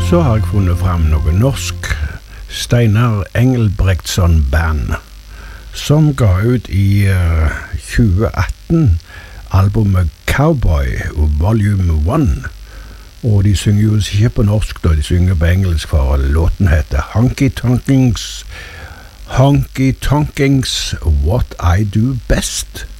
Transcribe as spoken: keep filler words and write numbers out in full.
så har jeg funnet frem noe norsk Steinar Engelbrektsson Band, som ga ut i uh, tjue atten albumet Cowboy Volume one, og de synger jo ikke på norsk da, de synger på engelsk, for låten heter Honky Tonkings Honky Tonkings What I Do Best.